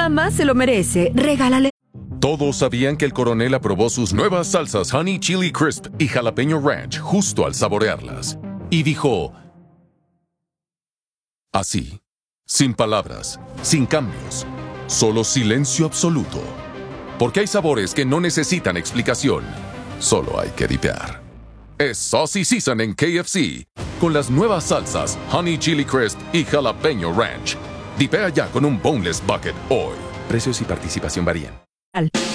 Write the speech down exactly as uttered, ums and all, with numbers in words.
Mamá se lo merece. Regálale. Todos sabían que el coronel aprobó sus nuevas salsas Honey Chili Crisp y Jalapeño Ranch justo al saborearlas. Y dijo... así, sin palabras, sin cambios, solo silencio absoluto. Porque hay sabores que no necesitan explicación, solo hay que dipear. Es Saucy Season en K F C, con las nuevas salsas Honey Chili Crisp y Jalapeño Ranch. Dipea ya con un Boneless Bucket hoy. Precios y participación varían. Al.